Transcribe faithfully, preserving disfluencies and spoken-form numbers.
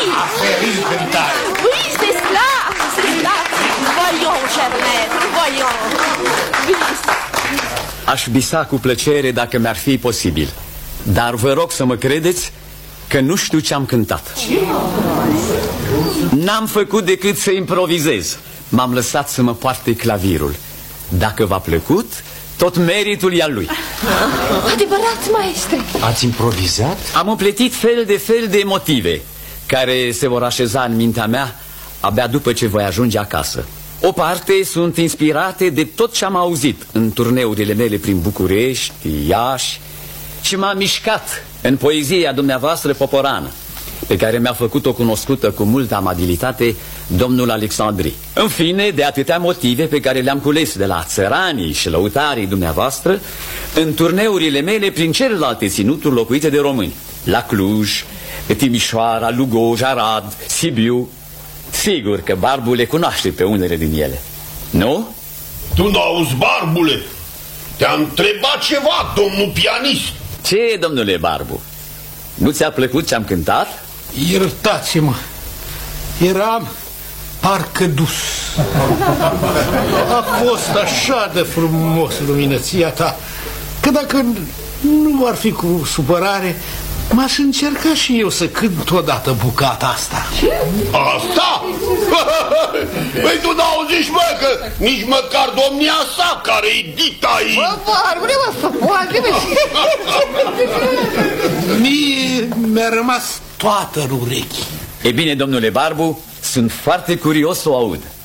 Feliz cântare! Oui, c'est cela, c'est cela. Voyons, cher maître, voyons. Bis. Aș bisa cu plăcere dacă mi-ar fi posibil. Dar vă rog să mă credeți că nu știu ce am cântat. N-am făcut decât să improvizez. M-am lăsat să mă poarte clavirul. Dacă v-a plăcut, tot meritul e al lui. Adevărat, maestre. Ați improvizat? Am împletit fel de fel de motive care se vor așeza în mintea mea abia după ce voi ajunge acasă. O parte sunt inspirate de tot ce am auzit în turneurile mele prin București, Iași, și m-a mișcat în poezia dumneavoastră poporană, pe care mi-a făcut-o cunoscută cu multă amabilitate domnul Alexandri. În fine, de atâtea motive pe care le-am cules de la țăranii și lăutarii dumneavoastră în turneurile mele prin celelalte ținuturi locuite de români, la Cluj, Timișoara, Lugoj, Arad, Sibiu. Sigur că Barbu le cunoaște pe unele din ele, nu? Tu n-auzi, Barbule? Te-am întrebat ceva, domnul pianist. Ce, domnule Barbu? Nu ți-a plăcut ce am cântat? Iertați-mă, eram parcă dus. A fost așa de frumos luminăția ta, că dacă nu ar fi cu supărare, m-aș încerca și eu să cânt odată bucata asta. Asta? Păi tu n-auziși, mă, că nici măcar domnia sa, care-i dita aici. Bă, Barbule, mă, să poate, mă. Mie mi-a rămas toată în urechi. E bine, domnule Barbu, sunt foarte curios să o aud.